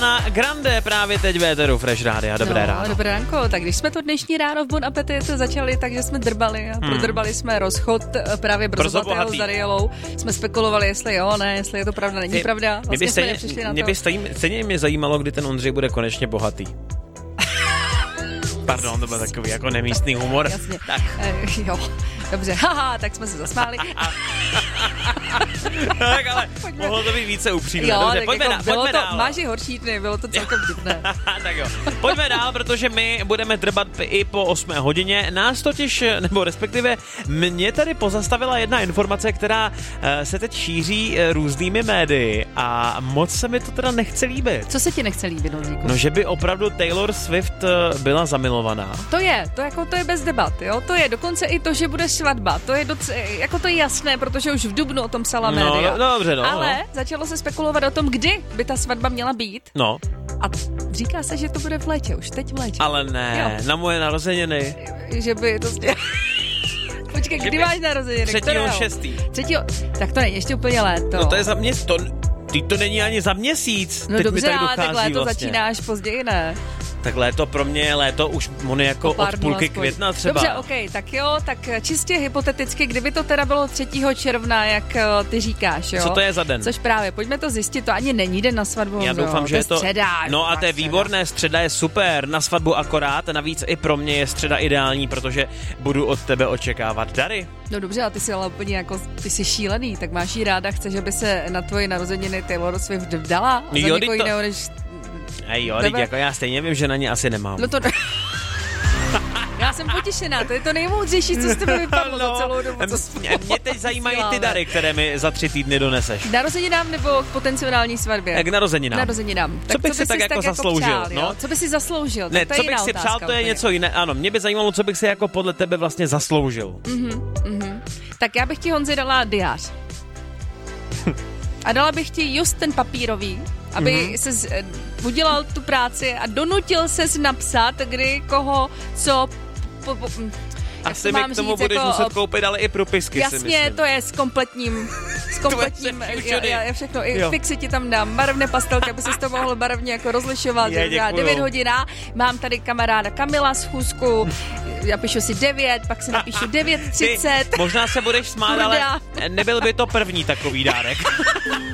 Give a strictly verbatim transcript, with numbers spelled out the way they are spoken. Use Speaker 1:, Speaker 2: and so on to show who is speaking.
Speaker 1: Na Grande právě teď v éteru Fresh Rádia. Dobré
Speaker 2: no,
Speaker 1: ráno.
Speaker 2: Dobré ránko. Tak když jsme to dnešní ráno v Bon Appetit začali, takže jsme drbali a hmm. prodrbali jsme rozchod právě Brzobohatého s Darielou. Jsme spekulovali, jestli jo, ne, jestli je to pravda, není mě, pravda. Vlastně
Speaker 1: mě by stejně,
Speaker 2: jsme na
Speaker 1: mě
Speaker 2: to.
Speaker 1: by stejně, stejně mě zajímalo, kdy ten Ondřej bude konečně bohatý. Pardon, to byl takový jako nemístný humor.
Speaker 2: Jasně.
Speaker 1: Tak.
Speaker 2: E, jo, dobře, haha, tak jsme se zasmáli.
Speaker 1: Tak ale pojďme. Mohlo to být více upřímné.
Speaker 2: Jo,
Speaker 1: dobře,
Speaker 2: tak
Speaker 1: pojďme,
Speaker 2: jako
Speaker 1: dál,
Speaker 2: bylo
Speaker 1: pojďme
Speaker 2: to,
Speaker 1: dál.
Speaker 2: máš i horší dny, bylo to celkem divné.
Speaker 1: Tak jo, pojďme dál, protože my budeme drbat i po osmé hodině. Nás totiž, nebo respektive mě tady pozastavila jedna informace, která se teď šíří různými médii a moc se mi to teda nechce líbit.
Speaker 2: Co se ti nechce líbit, Ondříku?
Speaker 1: No, že by opravdu Taylor Swift byla zamilovaná.
Speaker 2: To je, to jako to je bez debat, jo, to je dokonce i to, že bude svatba, to je doc, jako to je jasné, protože už v dubnu o tom psala média.
Speaker 1: No, no, dobře, no.
Speaker 2: Ale
Speaker 1: no.
Speaker 2: začalo se spekulovat o tom, kdy by ta svatba měla být.
Speaker 1: No.
Speaker 2: A říká se, že to bude v létě, už teď v létě.
Speaker 1: Ale ne, jo. Na moje narozeniny.
Speaker 2: Že by to... Počkej, kdy máš narozeniny?
Speaker 1: Třetího šestý.
Speaker 2: Třetího, tak to není ještě úplně léto.
Speaker 1: No to je za mě, to, ty to není ani za měsíc.
Speaker 2: No
Speaker 1: teď
Speaker 2: dobře,
Speaker 1: mi tak
Speaker 2: ale tak léto
Speaker 1: vlastně.
Speaker 2: začíná až později, ne?
Speaker 1: Tak léto pro mě je léto už on jako od půlky května třeba.
Speaker 2: Dobře, okej, okay, tak jo, tak čistě hypoteticky, kdyby to teda bylo třetího června, jak ty říkáš, jo?
Speaker 1: Co to je za den?
Speaker 2: Což právě, pojďme to zjistit, to ani není den na svatbu.
Speaker 1: Já doufám,
Speaker 2: no,
Speaker 1: že je to...
Speaker 2: Středa,
Speaker 1: no a to je výborné, středa je super, na svatbu akorát, navíc i pro mě je středa ideální, protože budu od tebe očekávat dary.
Speaker 2: No dobře, a ty jsi ale úplně jako, ty jsi šílený, tak máš jí ráda, chceš, aby se na tvoje narozeniny Taylor Swift vdala a
Speaker 1: jo,
Speaker 2: za někoho
Speaker 1: to...
Speaker 2: jiného než...
Speaker 1: Ej jo, teď jako já stejně vím, že na ně asi nemám.
Speaker 2: No to... Já jsem potěšená, to je to nejmoudřejší, co z tebe vypadlo no, za celou dobu. Co
Speaker 1: mě, mě teď zajímají ty dary, které mi za tři týdny doneseš.
Speaker 2: K narozeninám nebo k potenciální svatbě?
Speaker 1: K narozeninám.
Speaker 2: narozeninám.
Speaker 1: Co bych co si tak jako tak zasloužil? Jako přál,
Speaker 2: no? Co by si zasloužil?
Speaker 1: Ne,
Speaker 2: to
Speaker 1: co bych si přál, to je něco jiné. Ano, mě by zajímalo, co bych si jako podle tebe vlastně zasloužil.
Speaker 2: Mhm, mhm. Tak já bych ti, Honzi, dala diář. A dala bych ti just ten papírový, aby mm-hmm. ses udělal tu práci a donutil ses napsat, kdy, koho, co... Po, po,
Speaker 1: asi mi k tomu říct, budeš jako, muset koupit, ale i propisky.
Speaker 2: Jasně, to je s kompletním, s kompletním, já, já všechno, i fixy ti tam dám, barevné pastelky, aby si to mohl barevně jako rozlišovat, je, já devět hodin, mám tady kamaráda Kamila z schůzku, já píšu si devět, pak si napíšu devět třicet.
Speaker 1: Možná se budeš smát, ale nebyl by to první takový dárek.